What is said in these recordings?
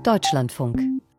Deutschlandfunk.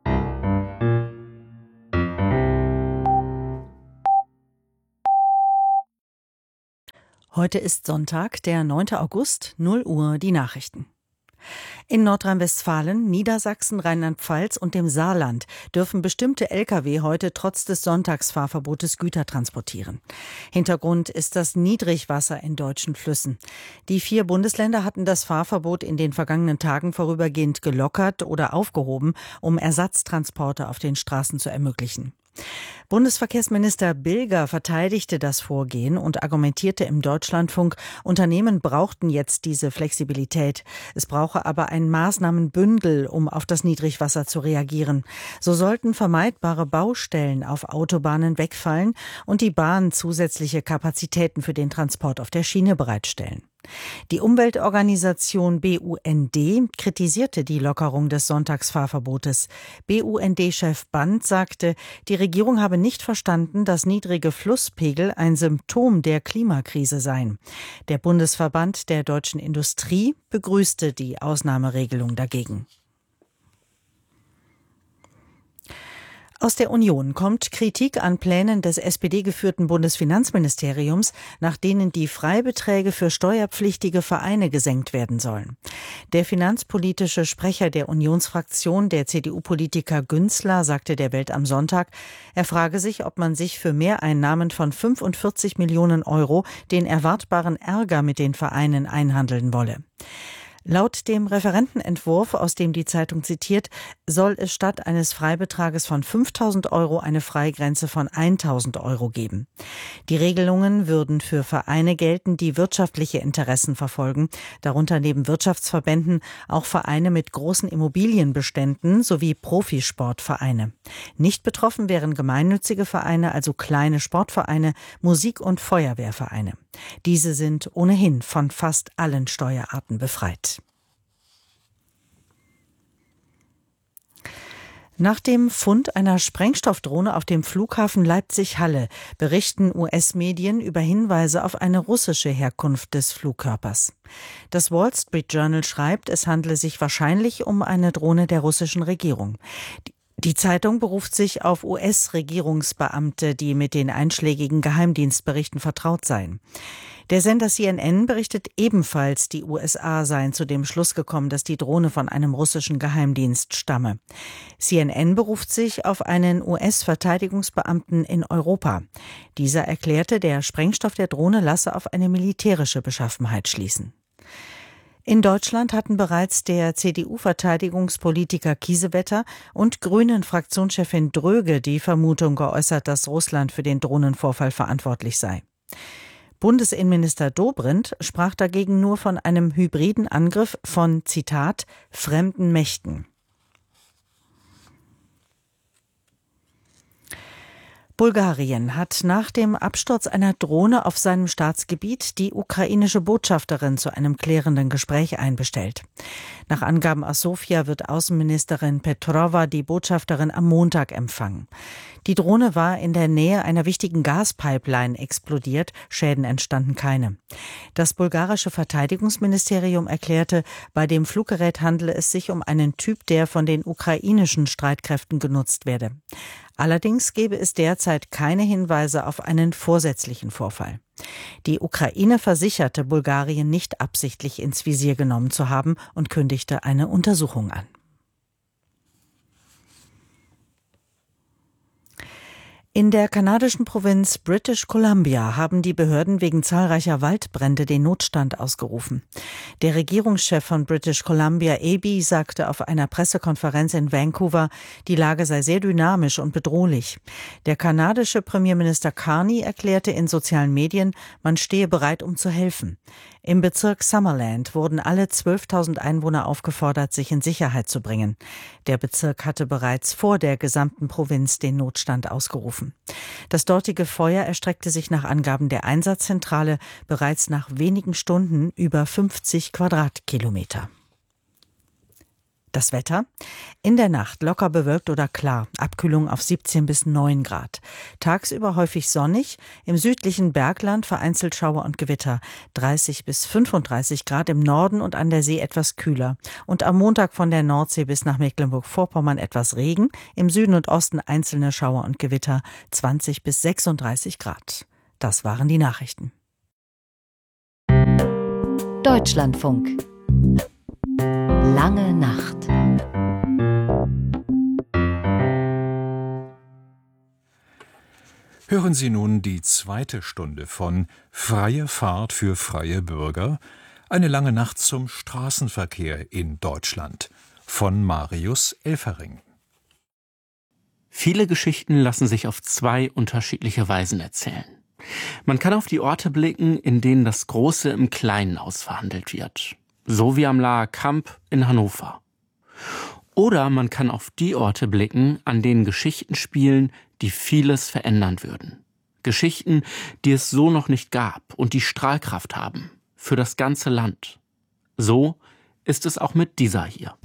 Heute ist Sonntag, der 9. August, 0 Uhr, die Nachrichten. In Nordrhein-Westfalen, Niedersachsen, Rheinland-Pfalz und dem Saarland dürfen bestimmte Lkw heute trotz des Sonntagsfahrverbotes Güter transportieren. Hintergrund ist das Niedrigwasser in deutschen Flüssen. Die 4 Bundesländer hatten das Fahrverbot in den vergangenen Tagen vorübergehend gelockert oder aufgehoben, um Ersatztransporte auf den Straßen zu ermöglichen. Bundesverkehrsminister Bilger verteidigte das Vorgehen und argumentierte im Deutschlandfunk, Unternehmen brauchten jetzt diese Flexibilität. Es brauche aber ein Maßnahmenbündel, um auf das Niedrigwasser zu reagieren. So sollten vermeidbare Baustellen auf Autobahnen wegfallen und die Bahn zusätzliche Kapazitäten für den Transport auf der Schiene bereitstellen. Die Umweltorganisation BUND kritisierte die Lockerung des Sonntagsfahrverbotes. BUND-Chef Band sagte, die Regierung habe nicht verstanden, dass niedrige Flusspegel ein Symptom der Klimakrise seien. Der Bundesverband der deutschen Industrie begrüßte die Ausnahmeregelung dagegen. Aus der Union kommt Kritik an Plänen des SPD-geführten Bundesfinanzministeriums, nach denen die Freibeträge für steuerpflichtige Vereine gesenkt werden sollen. Der finanzpolitische Sprecher der Unionsfraktion, der CDU-Politiker Günzler, sagte der Welt am Sonntag, er frage sich, ob man sich für Mehreinnahmen von 45 Millionen Euro den erwartbaren Ärger mit den Vereinen einhandeln wolle. Laut dem Referentenentwurf, aus dem die Zeitung zitiert, soll es statt eines Freibetrages von 5.000 Euro eine Freigrenze von 1.000 Euro geben. Die Regelungen würden für Vereine gelten, die wirtschaftliche Interessen verfolgen, darunter neben Wirtschaftsverbänden auch Vereine mit großen Immobilienbeständen sowie Profisportvereine. Nicht betroffen wären gemeinnützige Vereine, also kleine Sportvereine, Musik- und Feuerwehrvereine. Diese sind ohnehin von fast allen Steuerarten befreit. Nach dem Fund einer Sprengstoffdrohne auf dem Flughafen Leipzig-Halle berichten US-Medien über Hinweise auf eine russische Herkunft des Flugkörpers. Das Wall Street Journal schreibt, es handle sich wahrscheinlich um eine Drohne der russischen Regierung. Die Zeitung beruft sich auf US-Regierungsbeamte, die mit den einschlägigen Geheimdienstberichten vertraut seien. Der Sender CNN berichtet ebenfalls, die USA seien zu dem Schluss gekommen, dass die Drohne von einem russischen Geheimdienst stamme. CNN beruft sich auf einen US-Verteidigungsbeamten in Europa. Dieser erklärte, der Sprengstoff der Drohne lasse auf eine militärische Beschaffenheit schließen. In Deutschland hatten bereits der CDU-Verteidigungspolitiker Kiesewetter und Grünen-Fraktionschefin Dröge die Vermutung geäußert, dass Russland für den Drohnenvorfall verantwortlich sei. Bundesinnenminister Dobrindt sprach dagegen nur von einem hybriden Angriff von, Zitat, fremden Mächten. Bulgarien hat nach dem Absturz einer Drohne auf seinem Staatsgebiet die ukrainische Botschafterin zu einem klärenden Gespräch einbestellt. Nach Angaben aus Sofia wird Außenministerin Petrova die Botschafterin am Montag empfangen. Die Drohne war in der Nähe einer wichtigen Gaspipeline explodiert, Schäden entstanden keine. Das bulgarische Verteidigungsministerium erklärte, bei dem Fluggerät handele es sich um einen Typ, der von den ukrainischen Streitkräften genutzt werde. Allerdings gebe es derzeit keine Hinweise auf einen vorsätzlichen Vorfall. Die Ukraine versicherte, Bulgarien nicht absichtlich ins Visier genommen zu haben und kündigte eine Untersuchung an. In der kanadischen Provinz British Columbia haben die Behörden wegen zahlreicher Waldbrände den Notstand ausgerufen. Der Regierungschef von British Columbia, Eby, sagte auf einer Pressekonferenz in Vancouver, die Lage sei sehr dynamisch und bedrohlich. Der kanadische Premierminister Carney erklärte in sozialen Medien, man stehe bereit, um zu helfen. Im Bezirk Summerland wurden alle 12.000 Einwohner aufgefordert, sich in Sicherheit zu bringen. Der Bezirk hatte bereits vor der gesamten Provinz den Notstand ausgerufen. Das dortige Feuer erstreckte sich nach Angaben der Einsatzzentrale bereits nach wenigen Stunden über 50 Quadratkilometer. Das Wetter? In der Nacht locker bewölkt oder klar, Abkühlung auf 17 bis 9 Grad. Tagsüber häufig sonnig, im südlichen Bergland vereinzelt Schauer und Gewitter. 30 bis 35 Grad im Norden und an der See etwas kühler. Und am Montag von der Nordsee bis nach Mecklenburg-Vorpommern etwas Regen, im Süden und Osten einzelne Schauer und Gewitter. 20 bis 36 Grad. Das waren die Nachrichten. Deutschlandfunk. Lange Nacht. Hören Sie nun die zweite Stunde von Freie Fahrt für freie Bürger, eine lange Nacht zum Straßenverkehr in Deutschland von Marius Elfering. Viele Geschichten lassen sich auf zwei unterschiedliche Weisen erzählen. Man kann auf die Orte blicken, in denen das Große im Kleinen ausverhandelt wird. So wie am Laher Kamp in Hannover. Oder man kann auf die Orte blicken, an denen Geschichten spielen, die vieles verändern würden. Geschichten, die es so noch nicht gab und die Strahlkraft haben. Für das ganze Land. So ist es auch mit dieser hier.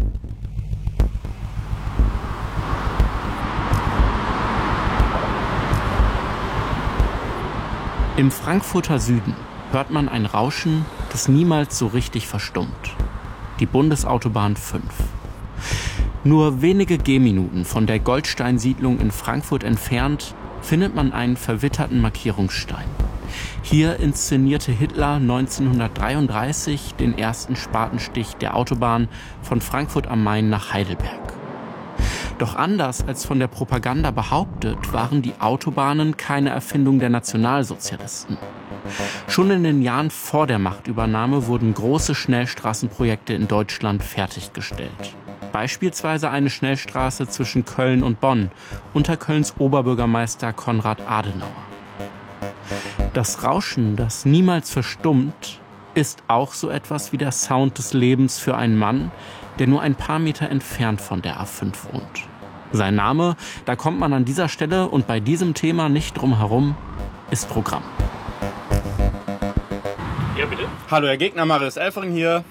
Im Frankfurter Süden hört man ein Rauschen, das niemals so richtig verstummt. Die Bundesautobahn 5. Nur wenige Gehminuten von der Goldsteinsiedlung in Frankfurt entfernt findet man einen verwitterten Markierungsstein. Hier inszenierte Hitler 1933 den ersten Spatenstich der Autobahn von Frankfurt am Main nach Heidelberg. Doch anders als von der Propaganda behauptet, waren die Autobahnen keine Erfindung der Nationalsozialisten. Schon in den Jahren vor der Machtübernahme wurden große Schnellstraßenprojekte in Deutschland fertiggestellt. Beispielsweise eine Schnellstraße zwischen Köln und Bonn unter Kölns Oberbürgermeister Konrad Adenauer. Das Rauschen, das niemals verstummt, ist auch so etwas wie der Sound des Lebens für einen Mann, der nur ein paar Meter entfernt von der A5 wohnt. Sein Name, da kommt man an dieser Stelle und bei diesem Thema nicht drum herum, ist Programm. Ja, bitte? Hallo, Herr Gegner, Marius Elfering hier.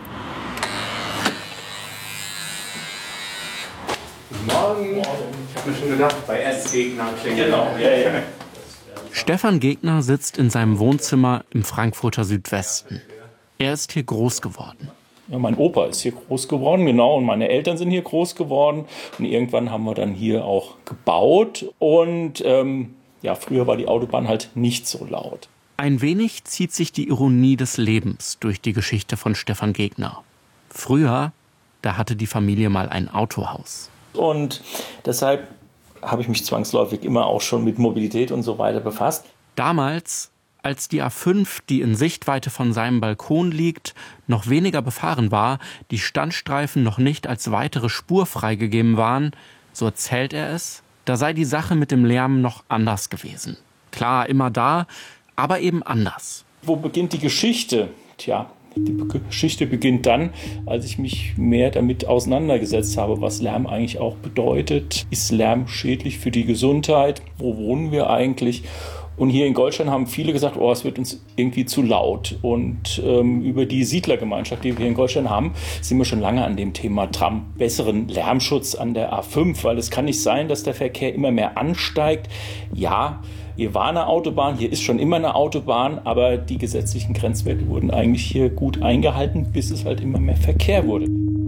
Guten Morgen. Ich habe mir schon gedacht, bei S-Gegner klingelt. Genau, ja. Stefan Gegner sitzt in seinem Wohnzimmer im Frankfurter Südwesten. Er ist hier groß geworden. Ja, mein Opa ist hier groß geworden, genau, und meine Eltern sind hier groß geworden. Und irgendwann haben wir dann hier auch gebaut. Und früher war die Autobahn halt nicht so laut. Ein wenig zieht sich die Ironie des Lebens durch die Geschichte von Stefan Gegner. Früher, da hatte die Familie mal ein Autohaus. Und deshalb habe ich mich zwangsläufig immer auch schon mit Mobilität und so weiter befasst. Damals, als die A5, die in Sichtweite von seinem Balkon liegt, noch weniger befahren war, die Standstreifen noch nicht als weitere Spur freigegeben waren, so erzählt er es, da sei die Sache mit dem Lärm noch anders gewesen. Klar, immer da, aber eben anders. Wo beginnt die Geschichte? Tja, die Geschichte beginnt dann, als ich mich mehr damit auseinandergesetzt habe, was Lärm eigentlich auch bedeutet. Ist Lärm schädlich für die Gesundheit? Wo wohnen wir eigentlich? Und hier in Goldstein haben viele gesagt, es wird uns irgendwie zu laut. Und über die Siedlergemeinschaft, die wir hier in Goldstein haben, sind wir schon lange an dem Thema dran. Besseren Lärmschutz an der A5, weil es kann nicht sein, dass der Verkehr immer mehr ansteigt. Ja, hier war eine Autobahn, hier ist schon immer eine Autobahn, aber die gesetzlichen Grenzwerte wurden eigentlich hier gut eingehalten, bis es halt immer mehr Verkehr wurde.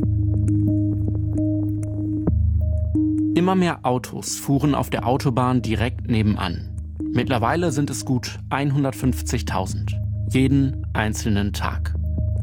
Immer mehr Autos fuhren auf der Autobahn direkt nebenan. Mittlerweile sind es gut 150.000. Jeden einzelnen Tag.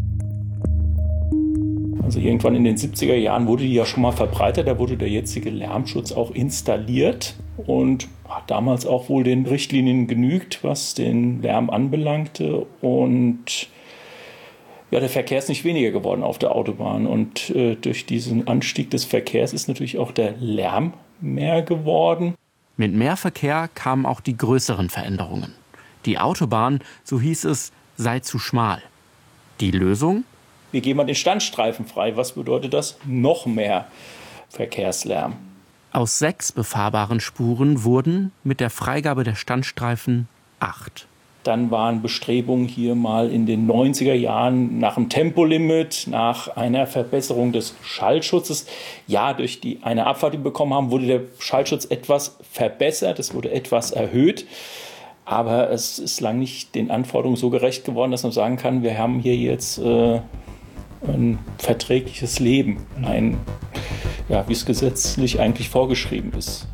Also irgendwann in den 70er Jahren wurde die ja schon mal verbreitet. Da wurde der jetzige Lärmschutz auch installiert und hat damals auch wohl den Richtlinien genügt, was den Lärm anbelangte. Und ja, der Verkehr ist nicht weniger geworden auf der Autobahn. Und durch diesen Anstieg des Verkehrs ist natürlich auch der Lärm mehr geworden. Mit mehr Verkehr kamen auch die größeren Veränderungen. Die Autobahn, so hieß es, sei zu schmal. Die Lösung? Wir geben mal den Standstreifen frei. Was bedeutet das? Noch mehr Verkehrslärm. Aus 6 befahrbaren Spuren wurden mit der Freigabe der Standstreifen 8. Dann waren Bestrebungen hier mal in den 90er Jahren nach dem Tempolimit, nach einer Verbesserung des Schallschutzes. Ja, durch eine Abfahrt, die wir bekommen haben, wurde der Schallschutz etwas verbessert, es wurde etwas erhöht. Aber es ist lang nicht den Anforderungen so gerecht geworden, dass man sagen kann, wir haben hier jetzt ein verträgliches Leben, wie es gesetzlich eigentlich vorgeschrieben ist.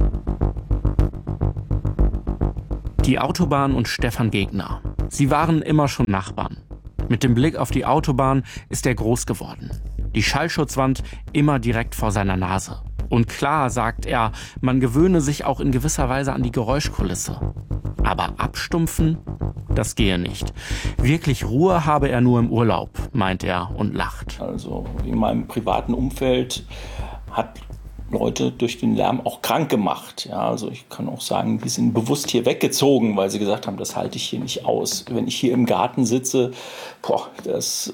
Die Autobahn und Stefan Gegner. Sie waren immer schon Nachbarn. Mit dem Blick auf die Autobahn ist er groß geworden. Die Schallschutzwand immer direkt vor seiner Nase. Und klar, sagt er, man gewöhne sich auch in gewisser Weise an die Geräuschkulisse. Aber abstumpfen, das gehe nicht. Wirklich Ruhe habe er nur im Urlaub, meint er und lacht. Also in meinem privaten Umfeld hat Leute durch den Lärm auch krank gemacht. Ja, also ich kann auch sagen, die sind bewusst hier weggezogen, weil sie gesagt haben, das halte ich hier nicht aus. Wenn ich hier im Garten sitze, das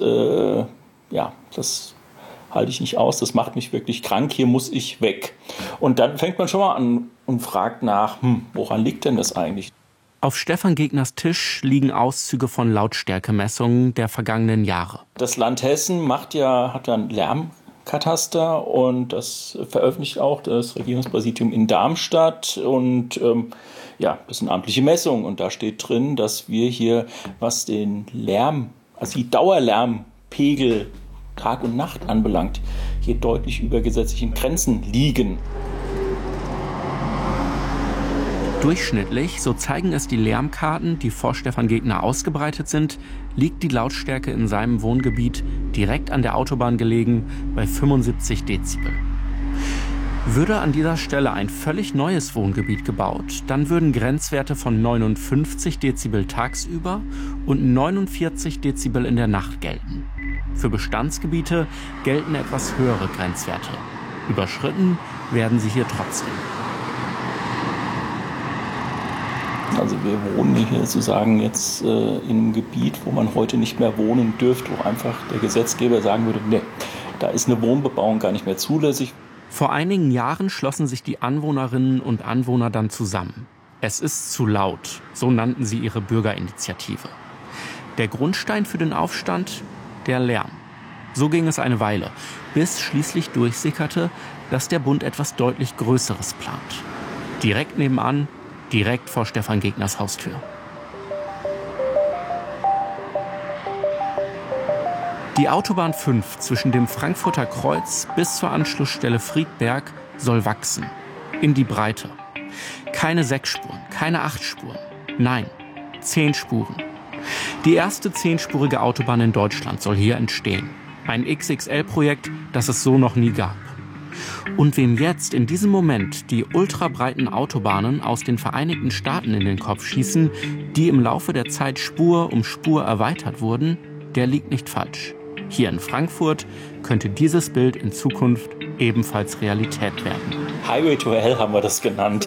halte ich nicht aus, das macht mich wirklich krank, hier muss ich weg. Und dann fängt man schon mal an und fragt nach, woran liegt denn das eigentlich? Auf Stefan Gegners Tisch liegen Auszüge von Lautstärkemessungen der vergangenen Jahre. Das Land Hessen hat ja einen Lärmkataster und das veröffentlicht auch das Regierungspräsidium in Darmstadt. Und das sind amtliche Messungen und da steht drin, dass wir hier, was den Lärm, also die Dauerlärmpegel Tag und Nacht anbelangt, hier deutlich über gesetzlichen Grenzen liegen. Durchschnittlich, so zeigen es die Lärmkarten, die vor Stefan Gegner ausgebreitet sind, liegt die Lautstärke in seinem Wohngebiet direkt an der Autobahn gelegen bei 75 Dezibel. Würde an dieser Stelle ein völlig neues Wohngebiet gebaut, dann würden Grenzwerte von 59 Dezibel tagsüber und 49 Dezibel in der Nacht gelten. Für Bestandsgebiete gelten etwas höhere Grenzwerte. Überschritten werden sie hier trotzdem. Also wir wohnen hier sozusagen jetzt in einem Gebiet, wo man heute nicht mehr wohnen dürfte, wo einfach der Gesetzgeber sagen würde, nee, da ist eine Wohnbebauung gar nicht mehr zulässig. Vor einigen Jahren schlossen sich die Anwohnerinnen und Anwohner dann zusammen. Es ist zu laut, so nannten sie ihre Bürgerinitiative. Der Grundstein für den Aufstand? Der Lärm. So ging es eine Weile, bis schließlich durchsickerte, dass der Bund etwas deutlich Größeres plant. Direkt nebenan, direkt vor Stefan Gegners Haustür. Die Autobahn 5 zwischen dem Frankfurter Kreuz bis zur Anschlussstelle Friedberg soll wachsen. In die Breite. Keine 6 Spuren, keine 8 Spuren. Nein, 10 Spuren. Die erste 10-spurige Autobahn in Deutschland soll hier entstehen. Ein XXL-Projekt, das es so noch nie gab. Und wem jetzt in diesem Moment die ultrabreiten Autobahnen aus den Vereinigten Staaten in den Kopf schießen, die im Laufe der Zeit Spur um Spur erweitert wurden, der liegt nicht falsch. Hier in Frankfurt könnte dieses Bild in Zukunft ebenfalls Realität werden. Highway to Hell haben wir das genannt.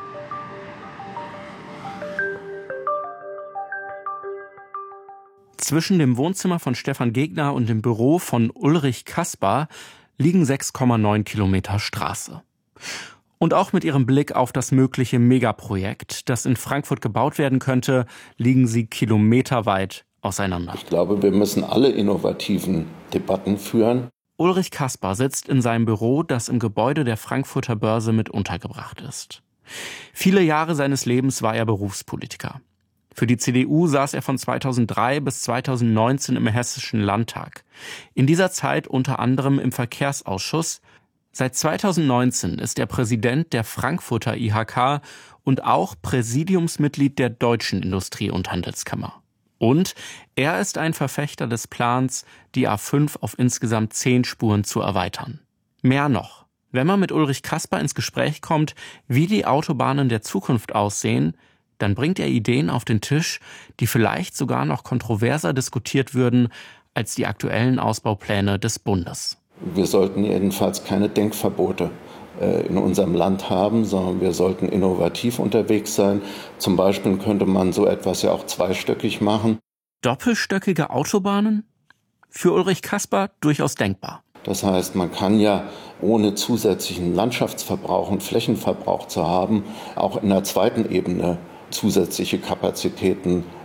Zwischen dem Wohnzimmer von Stefan Gegner und dem Büro von Ulrich Kaspar liegen 6,9 Kilometer Straße. Und auch mit ihrem Blick auf das mögliche Megaprojekt, das in Frankfurt gebaut werden könnte, liegen sie kilometerweit auseinander. Ich glaube, wir müssen alle innovativen Debatten führen. Ulrich Kaspar sitzt in seinem Büro, das im Gebäude der Frankfurter Börse mit untergebracht ist. Viele Jahre seines Lebens war er Berufspolitiker. Für die CDU saß er von 2003 bis 2019 im Hessischen Landtag. In dieser Zeit unter anderem im Verkehrsausschuss. Seit 2019 ist er Präsident der Frankfurter IHK und auch Präsidiumsmitglied der Deutschen Industrie- und Handelskammer. Und er ist ein Verfechter des Plans, die A5 auf insgesamt 10 Spuren zu erweitern. Mehr noch, wenn man mit Ulrich Kaspar ins Gespräch kommt, wie die Autobahnen der Zukunft aussehen, dann bringt er Ideen auf den Tisch, die vielleicht sogar noch kontroverser diskutiert würden als die aktuellen Ausbaupläne des Bundes. Wir sollten jedenfalls keine Denkverbote in unserem Land haben, sondern wir sollten innovativ unterwegs sein. Zum Beispiel könnte man so etwas ja auch zweistöckig machen. Doppelstöckige Autobahnen? Für Ulrich Kaspar durchaus denkbar. Das heißt, man kann ja ohne zusätzlichen Landschaftsverbrauch und Flächenverbrauch zu haben, auch in der zweiten Ebene zusätzliche Kapazitäten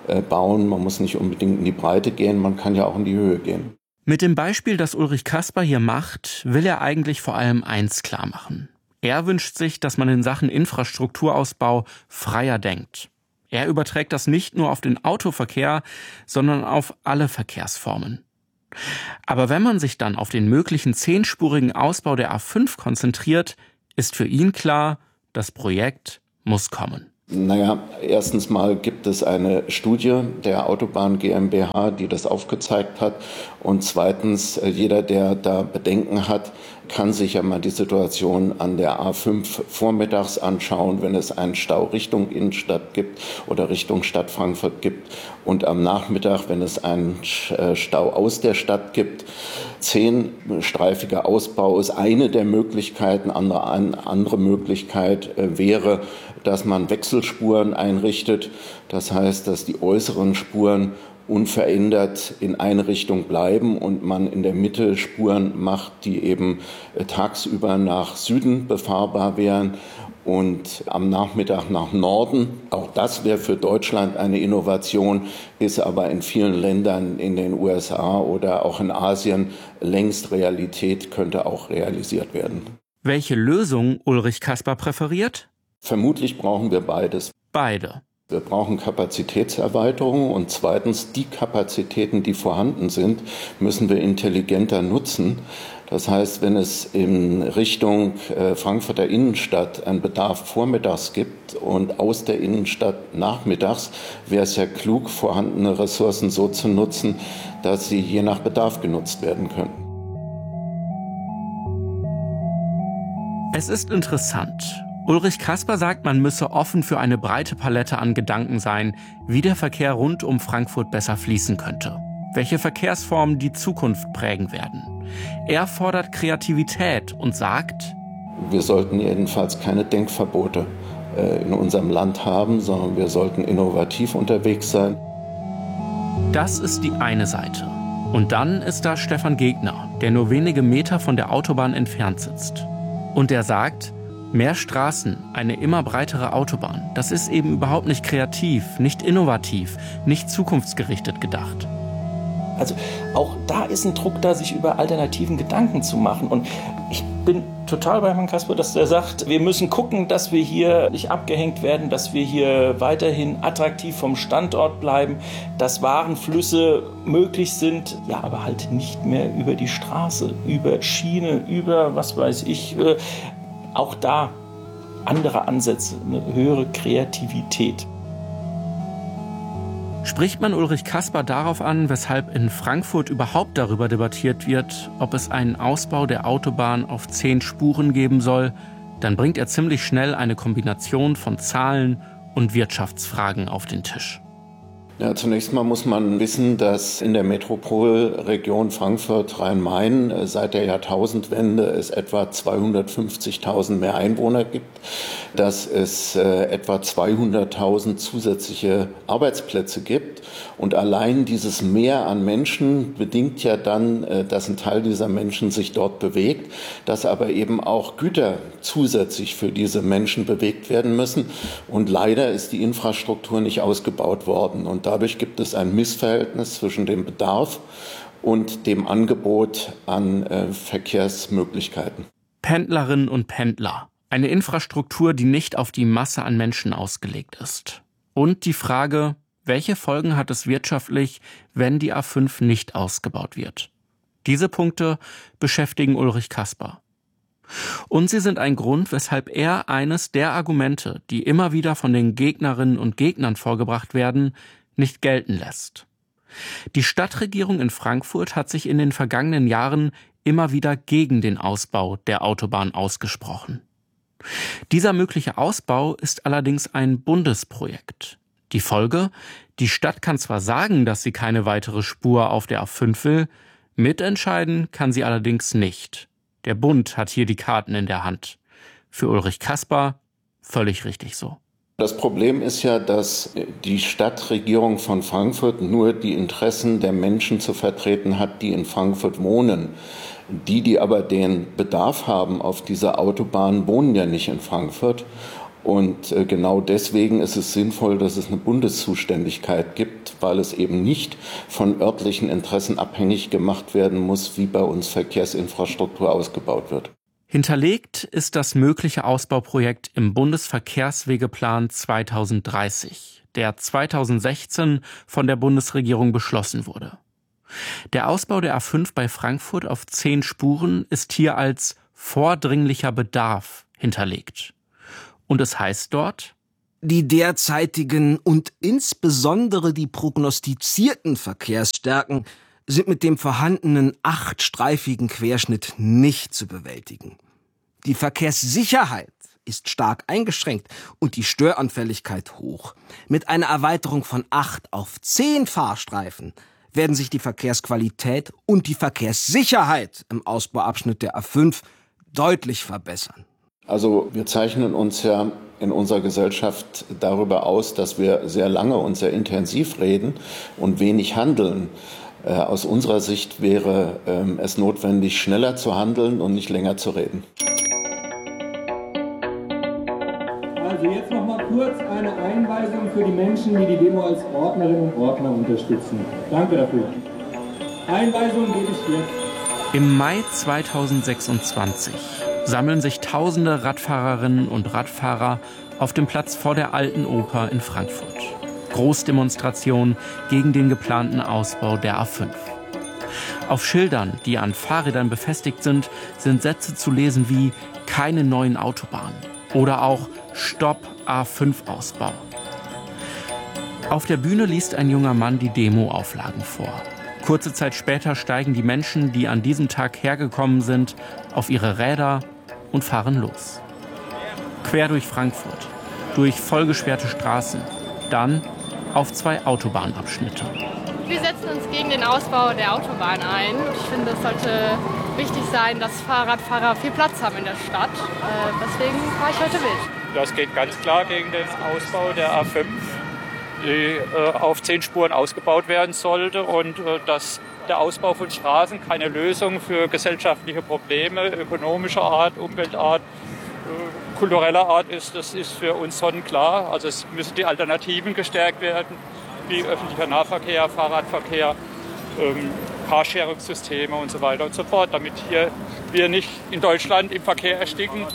bauen. Man muss nicht unbedingt in die Breite gehen, man kann ja auch in die Höhe gehen. Mit dem Beispiel, das Ulrich Kasper hier macht, will er eigentlich vor allem eins klar machen. Er wünscht sich, dass man in Sachen Infrastrukturausbau freier denkt. Er überträgt das nicht nur auf den Autoverkehr, sondern auf alle Verkehrsformen. Aber wenn man sich dann auf den möglichen 10-spurigen Ausbau der A5 konzentriert, ist für ihn klar, das Projekt muss kommen. Naja, erstens mal gibt es eine Studie der Autobahn GmbH, die das aufgezeigt hat. Und zweitens, jeder, der da Bedenken hat, kann sich ja mal die Situation an der A5 vormittags anschauen, wenn es einen Stau Richtung Innenstadt gibt oder Richtung Stadt Frankfurt gibt. Und am Nachmittag, wenn es einen Stau aus der Stadt gibt. 10-streifiger Ausbau ist eine der Möglichkeiten. Eine andere Möglichkeit wäre, dass man Wechselspuren einrichtet. Das heißt, dass die äußeren Spuren unverändert in eine Richtung bleiben und man in der Mitte Spuren macht, die eben tagsüber nach Süden befahrbar wären und am Nachmittag nach Norden. Auch das wäre für Deutschland eine Innovation, ist aber in vielen Ländern in den USA oder auch in Asien längst Realität, könnte auch realisiert werden. Welche Lösung Ulrich Kasper präferiert? Vermutlich brauchen wir beides. Beide. Wir brauchen Kapazitätserweiterung und zweitens die Kapazitäten, die vorhanden sind, müssen wir intelligenter nutzen. Das heißt, wenn es in Richtung Frankfurter Innenstadt einen Bedarf vormittags gibt und aus der Innenstadt nachmittags, wäre es ja klug, vorhandene Ressourcen so zu nutzen, dass sie je nach Bedarf genutzt werden können. Es ist interessant. Ulrich Kasper sagt, man müsse offen für eine breite Palette an Gedanken sein, wie der Verkehr rund um Frankfurt besser fließen könnte. Welche Verkehrsformen die Zukunft prägen werden. Er fordert Kreativität und sagt: Wir sollten jedenfalls keine Denkverbote in unserem Land haben, sondern wir sollten innovativ unterwegs sein. Das ist die eine Seite. Und dann ist da Stefan Gegner, der nur wenige Meter von der Autobahn entfernt sitzt. Und er sagt: Mehr Straßen, eine immer breitere Autobahn, das ist eben überhaupt nicht kreativ, nicht innovativ, nicht zukunftsgerichtet gedacht. Also auch da ist ein Druck da, sich über alternativen Gedanken zu machen. Und ich bin total bei Herrn Kasper, dass er sagt, wir müssen gucken, dass wir hier nicht abgehängt werden, dass wir hier weiterhin attraktiv vom Standort bleiben, dass Warenflüsse möglich sind, ja, aber halt nicht mehr über die Straße, über Schiene, über was weiß ich. Auch da andere Ansätze, eine höhere Kreativität. Spricht man Ulrich Kasper darauf an, weshalb in Frankfurt überhaupt darüber debattiert wird, ob es einen Ausbau der Autobahn auf 10 Spuren geben soll, dann bringt er ziemlich schnell eine Kombination von Zahlen und Wirtschaftsfragen auf den Tisch. Ja, zunächst mal muss man wissen, dass in der Metropolregion Frankfurt-Rhein-Main seit der Jahrtausendwende es etwa 250.000 mehr Einwohner gibt, dass es etwa 200.000 zusätzliche Arbeitsplätze gibt. Und allein dieses Mehr an Menschen bedingt ja dann, dass ein Teil dieser Menschen sich dort bewegt, dass aber eben auch Güter zusätzlich für diese Menschen bewegt werden müssen. Und leider ist die Infrastruktur nicht ausgebaut worden. Und dadurch gibt es ein Missverhältnis zwischen dem Bedarf und dem Angebot an Verkehrsmöglichkeiten. Pendlerinnen und Pendler. Eine Infrastruktur, die nicht auf die Masse an Menschen ausgelegt ist. Und die Frage: Welche Folgen hat es wirtschaftlich, wenn die A5 nicht ausgebaut wird? Diese Punkte beschäftigen Ulrich Kasper. Und sie sind ein Grund, weshalb er eines der Argumente, die immer wieder von den Gegnerinnen und Gegnern vorgebracht werden, nicht gelten lässt. Die Stadtregierung in Frankfurt hat sich in den vergangenen Jahren immer wieder gegen den Ausbau der Autobahn ausgesprochen. Dieser mögliche Ausbau ist allerdings ein Bundesprojekt. Die Folge: Die Stadt kann zwar sagen, dass sie keine weitere Spur auf der A5 will, mitentscheiden kann sie allerdings nicht. Der Bund hat hier die Karten in der Hand. Für Ulrich Kasper völlig richtig so. Das Problem ist ja, dass die Stadtregierung von Frankfurt nur die Interessen der Menschen zu vertreten hat, die in Frankfurt wohnen. Die aber den Bedarf haben auf dieser Autobahn, wohnen ja nicht in Frankfurt. Und genau deswegen ist es sinnvoll, dass es eine Bundeszuständigkeit gibt, weil es eben nicht von örtlichen Interessen abhängig gemacht werden muss, wie bei uns Verkehrsinfrastruktur ausgebaut wird. Hinterlegt ist das mögliche Ausbauprojekt im Bundesverkehrswegeplan 2030, der 2016 von der Bundesregierung beschlossen wurde. Der Ausbau der A5 bei Frankfurt auf 10 Spuren ist hier als vordringlicher Bedarf hinterlegt. Und es heißt dort: Die derzeitigen und insbesondere die prognostizierten Verkehrsstärken sind mit dem vorhandenen 8-streifigen Querschnitt nicht zu bewältigen. Die Verkehrssicherheit ist stark eingeschränkt und die Störanfälligkeit hoch. Mit einer Erweiterung von 8 auf 10 Fahrstreifen werden sich die Verkehrsqualität und die Verkehrssicherheit im Ausbauabschnitt der A5 deutlich verbessern. Also wir zeichnen uns ja in unserer Gesellschaft darüber aus, dass wir sehr lange und sehr intensiv reden und wenig handeln. Aus unserer Sicht wäre es notwendig, schneller zu handeln und nicht länger zu reden. Also jetzt noch mal kurz eine Einweisung für die Menschen, die die Demo als Ordnerinnen und Ordner unterstützen. Danke dafür. Einweisung gebe ich jetzt. Im Mai 2026 sammeln sich tausende Radfahrerinnen und Radfahrer auf dem Platz vor der Alten Oper in Frankfurt. Großdemonstration gegen den geplanten Ausbau der A5. Auf Schildern, die an Fahrrädern befestigt sind, sind Sätze zu lesen wie „keine neuen Autobahnen" oder auch „Stopp A5-Ausbau". Auf der Bühne liest ein junger Mann die Demo-Auflagen vor. Kurze Zeit später steigen die Menschen, die an diesem Tag hergekommen sind, auf ihre Räder und fahren los. Quer durch Frankfurt, durch vollgesperrte Straßen, dann auf 2 Autobahnabschnitte. Wir setzen uns gegen den Ausbau der Autobahn ein. Ich finde, es sollte wichtig sein, dass Fahrradfahrer viel Platz haben in der Stadt. Deswegen fahre ich heute mit. Das geht ganz klar gegen den Ausbau der A5, die auf 10 Spuren ausgebaut werden sollte, und dass der Ausbau von Straßen keine Lösung für gesellschaftliche Probleme ökonomischer Art, Umweltart, kultureller Art ist, das ist für uns sonnenklar. Also es müssen die Alternativen gestärkt werden, wie öffentlicher Nahverkehr, Fahrradverkehr, Carsharing-Systeme und so weiter und so fort, damit wir nicht in Deutschland im Verkehr ersticken.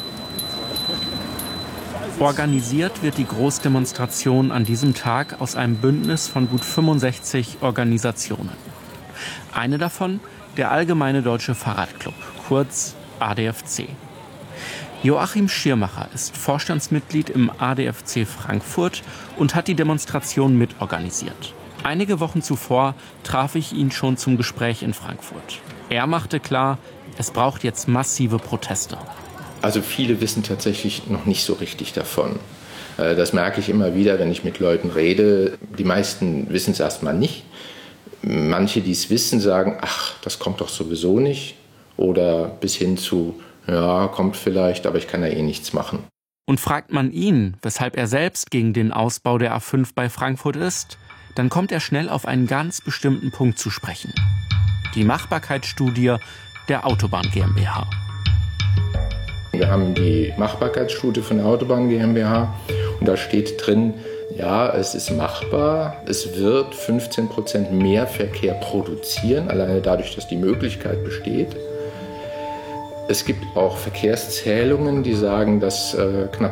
Organisiert wird die Großdemonstration an diesem Tag aus einem Bündnis von gut 65 Organisationen. Eine davon der Allgemeine Deutsche Fahrradclub, kurz ADFC. Joachim Schirmacher ist Vorstandsmitglied im ADFC Frankfurt und hat die Demonstration mitorganisiert. Einige Wochen zuvor traf ich ihn schon zum Gespräch in Frankfurt. Er machte klar, es braucht jetzt massive Proteste. Also viele wissen tatsächlich noch nicht so richtig davon. Das merke ich immer wieder, wenn ich mit Leuten rede. Die meisten wissen es erstmal nicht. Manche, die es wissen, sagen, ach, das kommt doch sowieso nicht. Oder bis hin zu, ja, kommt vielleicht, aber ich kann ja eh nichts machen. Und fragt man ihn, weshalb er selbst gegen den Ausbau der A5 bei Frankfurt ist, dann kommt er schnell auf einen ganz bestimmten Punkt zu sprechen. Die Machbarkeitsstudie der Autobahn GmbH. Wir haben die Machbarkeitsstudie von der Autobahn GmbH und da steht drin, ja, es ist machbar, es wird 15% mehr Verkehr produzieren, alleine dadurch, dass die Möglichkeit besteht. Es gibt auch Verkehrszählungen, die sagen, dass knapp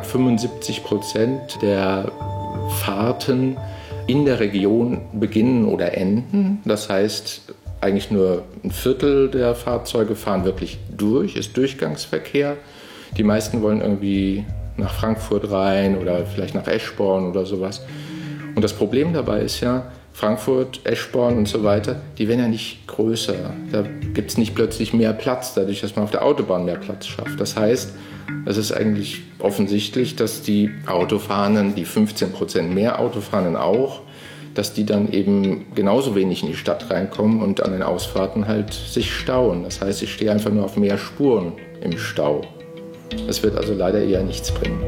75% der Fahrten in der Region beginnen oder enden. Das heißt, eigentlich nur ein Viertel der Fahrzeuge fahren wirklich durch, ist Durchgangsverkehr. Die meisten wollen irgendwie nach Frankfurt rein oder vielleicht nach Eschborn oder sowas. Und das Problem dabei ist ja, Frankfurt, Eschborn und so weiter, die werden ja nicht größer. Da gibt es nicht plötzlich mehr Platz, dadurch, dass man auf der Autobahn mehr Platz schafft. Das heißt, es ist eigentlich offensichtlich, dass die Autofahrenden, die 15% mehr Autofahrenden auch, dass die dann eben genauso wenig in die Stadt reinkommen und an den Ausfahrten halt sich stauen. Das heißt, ich stehe einfach nur auf mehr Spuren im Stau. Es wird also leider eher nichts bringen.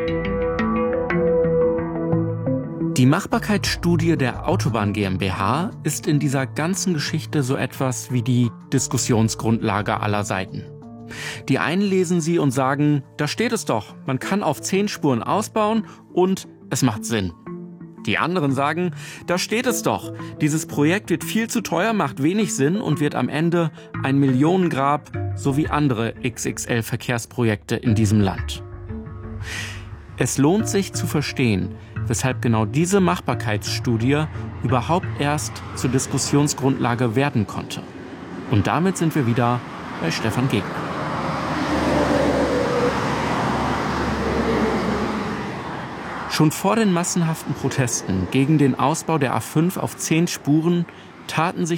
Die Machbarkeitsstudie der Autobahn GmbH ist in dieser ganzen Geschichte so etwas wie die Diskussionsgrundlage aller Seiten. Die einen lesen sie und sagen, da steht es doch, man kann auf 10 Spuren ausbauen und es macht Sinn. Die anderen sagen, da steht es doch, dieses Projekt wird viel zu teuer, macht wenig Sinn und wird am Ende ein Millionengrab, so wie andere XXL-Verkehrsprojekte in diesem Land. Es lohnt sich zu verstehen, weshalb genau diese Machbarkeitsstudie überhaupt erst zur Diskussionsgrundlage werden konnte. Und damit sind wir wieder bei Stefan Gegner. Schon vor den massenhaften Protesten gegen den Ausbau der A5 auf 10 Spuren taten sich